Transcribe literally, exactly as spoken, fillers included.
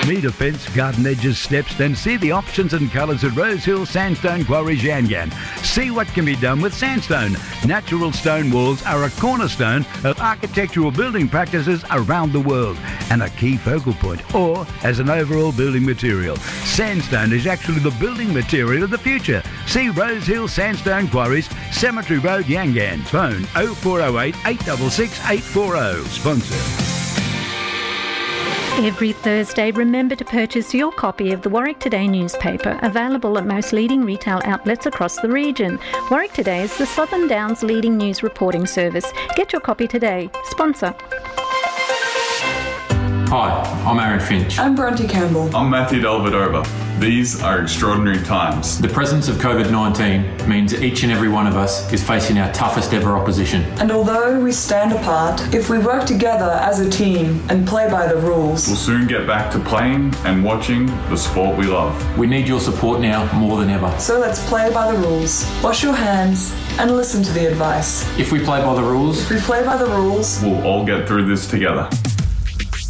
Need a fence, garden edges, steps? Then see the options and colours at Rosehill Sandstone Quarries Yangan. See what can be done with sandstone. Natural stone walls are a cornerstone of architectural building practices around the world and a key focal point, or as an overall building material. Sandstone is actually the building material of the future. See Rosehill Sandstone Quarries, Cemetery Road, Yangan. Phone oh four oh eight, eight six six, eight four oh. Sponsor. Every Thursday, remember to purchase your copy of the Warwick Today newspaper, available at most leading retail outlets across the region. Warwick Today is the Southern Downs' leading news reporting service. Get your copy today. Sponsor. Hi, I'm Aaron Finch. I'm Bronte Campbell. I'm Matthew Delvedova. These are extraordinary times. The presence of covid nineteen means each and every one of us is facing our toughest ever opposition. And although we stand apart, if we work together as a team and play by the rules, we'll soon get back to playing and watching the sport we love. We need your support now more than ever. So let's play by the rules, wash your hands, and listen to the advice. If we play by the rules, if we play by the rules, we'll all get through this together.